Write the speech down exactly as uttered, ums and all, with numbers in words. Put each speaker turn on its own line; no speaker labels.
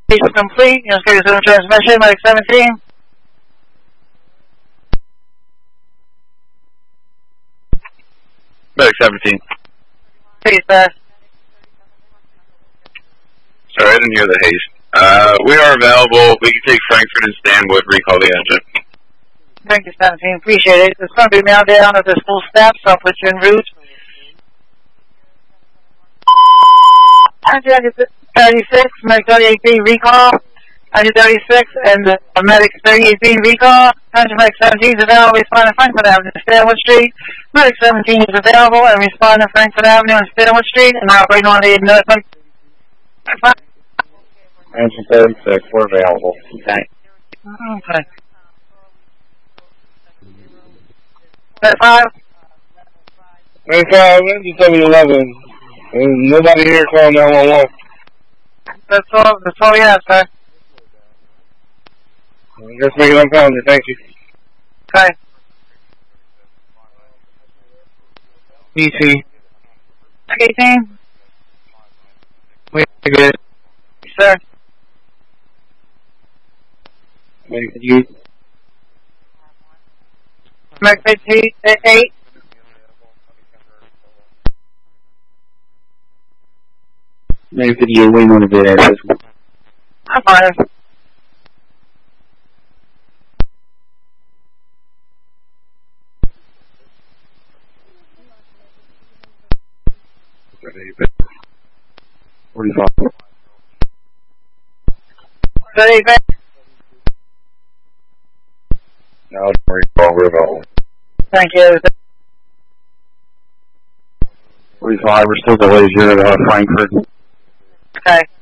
Is complete. Your schedule transmission, Medic seventeen.
Medic seventeen.
Please, sir.
Sorry, I didn't hear the haste. Uh, we are available. We can take Frankfurt and Stanwood, recall the engine.
Thank you, seventeen. Appreciate it. It's going to be mailed down at this full step, so I'll put you en route. thirty-six, Medic thirty-eight B recall. thirty-six and the Medic thirty-eight B recall. Medic seventeen is available. Respond to Frankfurt Avenue and Stanwood Street. Medic seventeen is available and respond to Frankfurt Avenue and Stanwood Street and operating on the notice.
Engine thirty-six, we're available. Okay.
Okay. thirty-five?
thirty-five, engine seven eleven. Nobody here call nine one one.
That's all, that's all we have, sir.
Just make it on calendar, thank you.
Okay.
D C.
eighteen?
We're good.
Sir.
Wait for you.
Medic fifteen, eight.
Maybe for you, we want to do that.
I'm fine.
forty-five.
thirty-five.
No, don't worry, we're available.
Thank you.
forty-five, we're still delayed here at uh, Frankfurt.
Okay.